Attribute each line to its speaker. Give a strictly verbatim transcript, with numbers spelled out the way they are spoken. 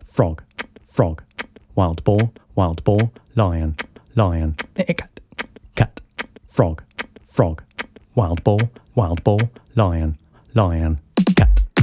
Speaker 1: frog, frog, wild boar, wild boar, lion, lion, cat, cat, frog, frog, wild boar, wild boar, lion, lion, cat.